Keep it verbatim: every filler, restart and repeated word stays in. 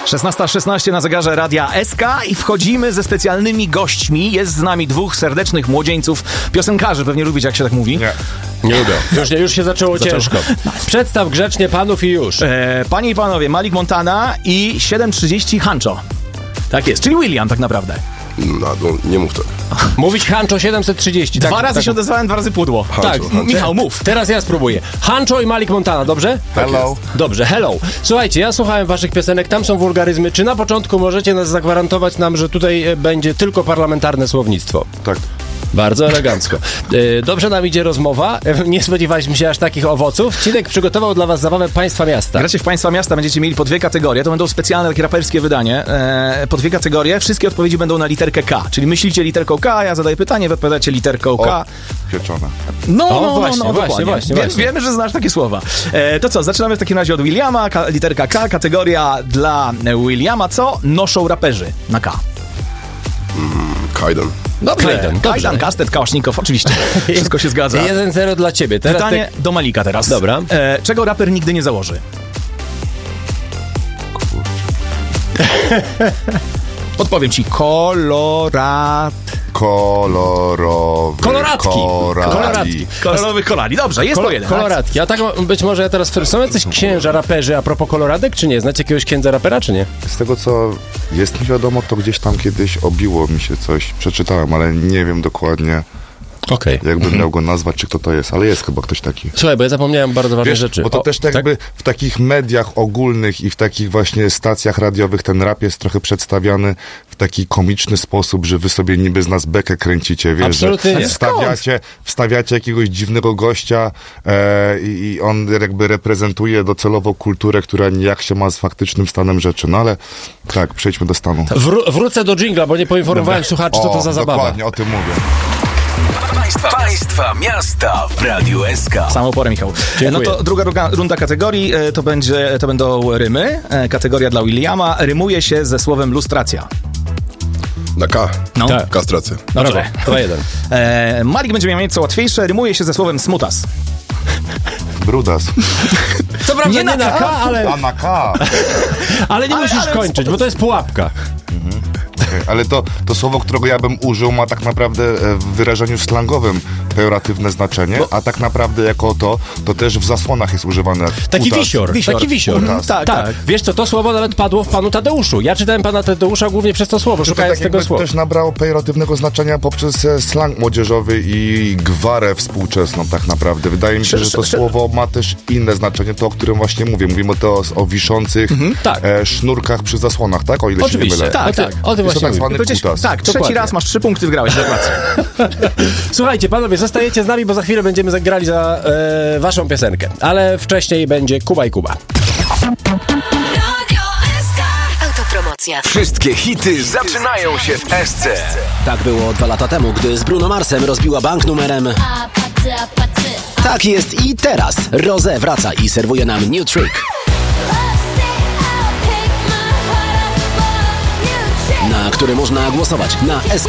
szesnasta szesnaście na zegarze Radia S K i wchodzimy ze specjalnymi gośćmi. Jest z nami dwóch serdecznych młodzieńców, piosenkarzy. Pewnie lubicie, jak się tak mówi. Nie. Nie lubię. Już, już się zaczęło, zaczęło ciężko. Przedstaw grzecznie panów i już. E, panie i panowie, Malik Montana i siedem trzydzieści Hancho. Tak jest, czyli William tak naprawdę. No, no nie mów tak. Mówić Hancho siedemset trzydzieści. Dwa tak, razy tak. się odezwałem, dwa razy pudło. Hancho, tak, Hancho. Michał, mów. Teraz ja spróbuję. Hancho i Malik Montana, dobrze? Hello. Dobrze, hello. Słuchajcie, ja słuchałem waszych piosenek, tam są wulgaryzmy. Czy na początku możecie nas zagwarantować nam, że tutaj e, będzie tylko parlamentarne słownictwo? Tak. Bardzo elegancko. E, Dobrze nam idzie rozmowa. E, Nie spodziewaliśmy się aż takich owoców. Cinek przygotował dla was zabawę Państwa Miasta. Gracie w Państwa Miasta, będziecie mieli po dwie kategorie. To będą specjalne, takie raperskie wydanie. E, po dwie kategorie. Wszystkie odpowiedzi będą na literkę K. Czyli myślicie literką K, ja zadaję pytanie, wy odpowiadacie literką K. O, pieczone. No, O, no, właśnie, no, no, właśnie, dokładnie. właśnie, Wiem, właśnie. Wiemy, że znasz takie słowa. E, to co, zaczynamy w takim razie od Williama. Ka- literka K, kategoria dla Williama. Co noszą raperzy na K? Kajdan. Dobrze. Kajdan, dobrze. Kajdan, kastet, kałasznikow, oczywiście. Wszystko się zgadza. jeden zero dla ciebie. Teraz Pytanie ty... do Malika teraz. Dobra. E, czego raper nigdy nie założy? Odpowiem ci. Kolorat... Kolorowy. Koloratki. Korali. Koloratki. Kolorowych kolali. Dobrze, jest Kolo- po jeden. koloratki. A tak być może ja teraz... Są jacyś księża raperzy a propos koloradek, czy nie? Znacie jakiegoś księdza rapera, czy nie? Z tego, co jest mi wiadomo, to gdzieś tam kiedyś obiło mi się coś. Przeczytałem, ale nie wiem dokładnie, Okej. jakbym mhm. miał go nazwać, czy kto to jest, ale jest chyba ktoś taki. Słuchaj, bo ja zapomniałem bardzo ważne Wiesz, rzeczy. bo to O, też tak jakby w takich mediach ogólnych i w takich właśnie stacjach radiowych ten rap jest trochę przedstawiany w taki komiczny sposób, że wy sobie niby z nas bekę kręcicie, wiesz, Absolutnie że nie. wstawiacie, wstawiacie jakiegoś dziwnego gościa e, i, i on jakby reprezentuje docelowo kulturę, która nijak się ma z faktycznym stanem rzeczy. No ale tak, przejdźmy do stanu. Wró- wrócę do dżingla, bo nie poinformowałem słuchaczy, co to O, za zabawa. Dokładnie, o tym mówię. Państwa, państwa miasta w Radiu S K. Samą porę, Michał. Dziękuję. No to druga runda, runda kategorii, e, to, będzie, to będą rymy. E, kategoria dla Williama rymuje się ze słowem lustracja. Na K. No. Tak. Kastracja. Dobrze. dwa jeden. E, Malik będzie miał nieco łatwiejsze, rymuje się ze słowem smutas. Brudas. Co prawda nie, Nie na na K, K, ale, A na K. ale nie Ale- musisz ale kończyć, bo to jest pułapka. Okay, ale to, to słowo, którego ja bym użył, ma tak naprawdę e, w wyrażeniu slangowym pejoratywne znaczenie, a tak naprawdę jako to, to też w zasłonach jest używane. Taki Utas. wisior, Wisior. taki wisior. Mhm, tak, tak. Wiesz co, to słowo nawet padło w Panu Tadeuszu. Ja czytałem Pana Tadeusza głównie przez to słowo, Czy to szukając tak tego jakby słowa. też nabrało pejoratywnego znaczenia poprzez e, slang młodzieżowy i gwarę współczesną tak naprawdę. Wydaje mi się, że to Sz- sz- słowo ma też inne znaczenie, to o którym właśnie mówię. Mówimy to o, o wiszących tak. e, sznurkach przy zasłonach, tak? O ile Oczywiście, się nie mylę. tak, Tak, tak. tak. O tym Jest to właśnie tak zwany mówię. Powiedziałeś- kutas. Tak, trzeci Dokładnie. raz masz trzy punkty, wygrałeś, gratulacje. Słuchajcie, panowie, zostajecie z nami, bo za chwilę będziemy zagrali za e, waszą piosenkę. Ale wcześniej będzie Kuba i Kuba. Radio S K. Autopromocja. Wszystkie hity zaczynają się w S C. Tak było dwa lata temu, gdy z Bruno Marsem rozbiła bank numerem. Tak jest i teraz. Rosé wraca i serwuje nam New Trick, na który można głosować na S